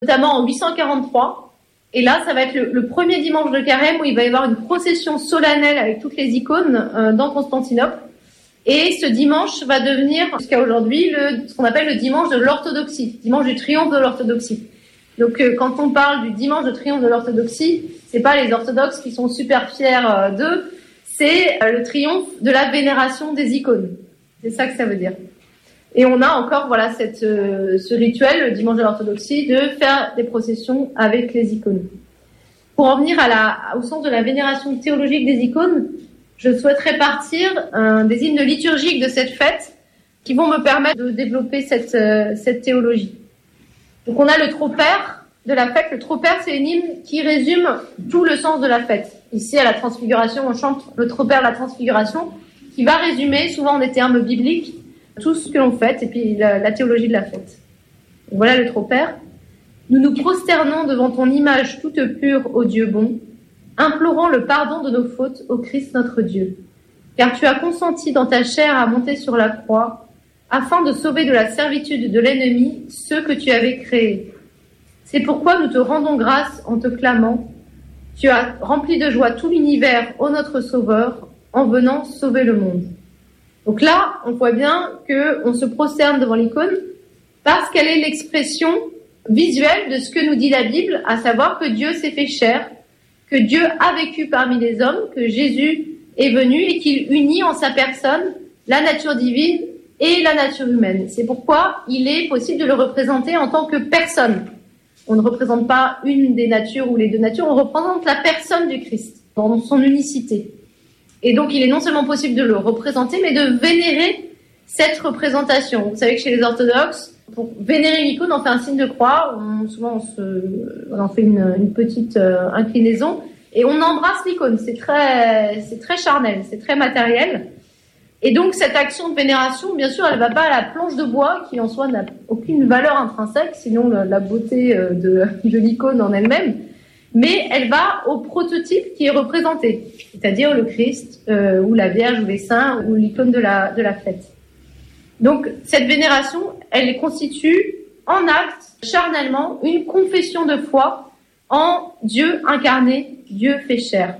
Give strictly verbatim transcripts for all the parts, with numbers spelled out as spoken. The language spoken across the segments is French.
notamment en huit cent quarante-trois. Et là, ça va être le, le premier dimanche de Carême où il va y avoir une procession solennelle avec toutes les icônes euh, dans Constantinople. Et ce dimanche va devenir, jusqu'à aujourd'hui, le, ce qu'on appelle le dimanche de l'orthodoxie, dimanche du triomphe de l'orthodoxie. Donc, euh, quand on parle du dimanche de triomphe de l'orthodoxie, c'est pas les orthodoxes qui sont super fiers euh, d'eux, c'est euh, le triomphe de la vénération des icônes. C'est ça que ça veut dire. Et on a encore, voilà, cette, euh, ce rituel, le dimanche de l'orthodoxie, de faire des processions avec les icônes. Pour en venir à la, au sens de la vénération théologique des icônes, je souhaiterais partir euh, des hymnes liturgiques de cette fête qui vont me permettre de développer cette, euh, cette théologie. Donc on a le Tropère de la fête. Le Tropère, c'est une hymne qui résume tout le sens de la fête. Ici, à la Transfiguration, on chante le Tropère de la Transfiguration, qui va résumer, souvent en des termes bibliques, tout ce que l'on fête et puis la, la théologie de la fête. Donc voilà le Tropère. Nous nous prosternons devant ton image toute pure, ô Dieu bon, implorant le pardon de nos fautes, ô Christ notre Dieu. Car tu as consenti dans ta chair à monter sur la croix, afin de sauver de la servitude de l'ennemi ceux que tu avais créés. C'est pourquoi nous te rendons grâce en te clamant. Tu as rempli de joie tout l'univers, ô notre Sauveur, en venant sauver le monde. Donc là, on voit bien qu'on se prosterne devant l'icône parce qu'elle est l'expression visuelle de ce que nous dit la Bible, à savoir que Dieu s'est fait chair, que Dieu a vécu parmi les hommes, que Jésus est venu et qu'il unit en sa personne la nature divine et la nature humaine. C'est pourquoi il est possible de le représenter en tant que personne. On ne représente pas une des natures ou les deux natures, on représente la personne du Christ dans son unicité. Et donc il est non seulement possible de le représenter, mais de vénérer cette représentation. Vous savez que chez les orthodoxes, pour vénérer une icône, on fait un signe de croix, on, souvent on, se, on en fait une, une petite euh, inclinaison, et on embrasse l'icône. C'est très, c'est très charnel, c'est très matériel. Et donc cette action de vénération, bien sûr, elle ne va pas à la planche de bois, qui en soi n'a aucune valeur intrinsèque, sinon la, la beauté de, de l'icône en elle-même, mais elle va au prototype qui est représenté, c'est-à-dire le Christ, euh, ou la Vierge, ou les saints, ou l'icône de la, de la fête. Donc cette vénération, elle constitue en acte, charnellement, une confession de foi en Dieu incarné, Dieu fait chair.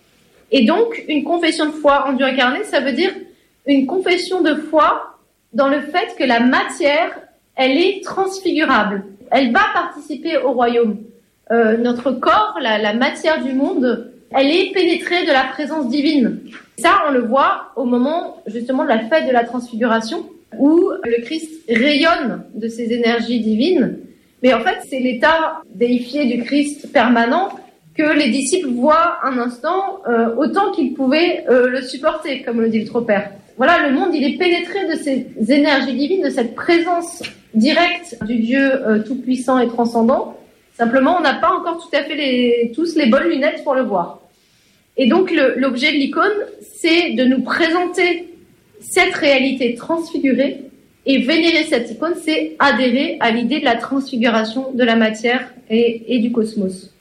Et donc, une confession de foi en Dieu incarné, ça veut dire une confession de foi dans le fait que la matière, elle est transfigurable. Elle va participer au royaume. Euh, notre corps, la, la matière du monde, elle est pénétrée de la présence divine. Ça, on le voit au moment, justement, de la fête de la transfiguration, où le Christ rayonne de ses énergies divines. Mais en fait, c'est l'état déifié du Christ permanent que les disciples voient un instant euh, autant qu'ils pouvaient euh, le supporter, comme le dit le Tropère. Voilà, le monde, il est pénétré de ces énergies divines, de cette présence directe du Dieu euh, tout-puissant et transcendant. Simplement, on n'a pas encore tout à fait les, tous les bonnes lunettes pour le voir. Et donc, le, l'objet de l'icône, c'est de nous présenter cette réalité transfigurée, et vénérer cette icône, c'est adhérer à l'idée de la transfiguration de la matière et, et du cosmos.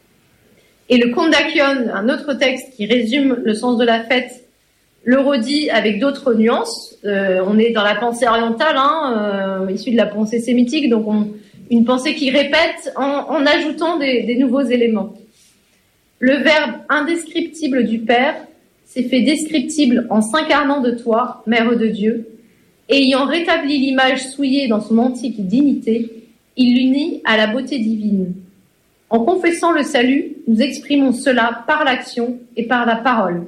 Et le Kondakion, un autre texte qui résume le sens de la fête, le redit avec d'autres nuances. Euh, on est dans la pensée orientale, hein, euh, issue de la pensée sémitique, donc on, une pensée qui répète en, en ajoutant des, des nouveaux éléments. Le verbe indescriptible du Père s'est fait descriptible en s'incarnant de toi, Mère de Dieu, et ayant rétabli l'image souillée dans son antique dignité, il l'unit à la beauté divine. En confessant le salut, nous exprimons cela par l'action et par la parole.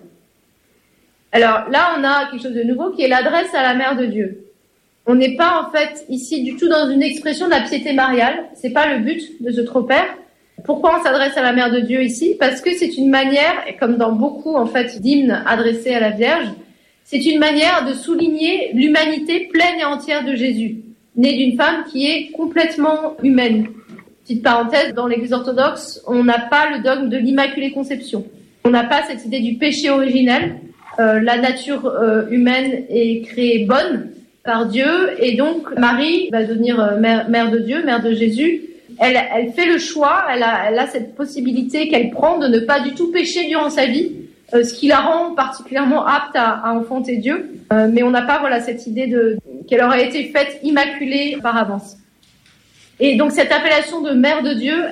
Alors là, on a quelque chose de nouveau qui est l'adresse à la Mère de Dieu. On n'est pas en fait ici du tout dans une expression de la piété mariale, c'est pas le but de ce Tropère. Pourquoi on s'adresse à la Mère de Dieu ici? Parce que c'est une manière, et comme dans beaucoup en fait d'hymnes adressés à la Vierge, c'est une manière de souligner l'humanité pleine et entière de Jésus, née d'une femme qui est complètement humaine. Petite parenthèse, dans l'Église orthodoxe, on n'a pas le dogme de l'Immaculée Conception. On n'a pas cette idée du péché originel. Euh, la nature euh, humaine est créée bonne par Dieu, et donc Marie va devenir euh, mère, mère de Dieu, mère de Jésus. Elle, elle fait le choix, elle a, elle a cette possibilité qu'elle prend de ne pas du tout pécher durant sa vie, euh, ce qui la rend particulièrement apte à, à enfanter Dieu. Euh, mais on n'a pas voilà cette idée de qu'elle aurait été faite immaculée par avance. Et donc cette appellation de Mère de Dieu,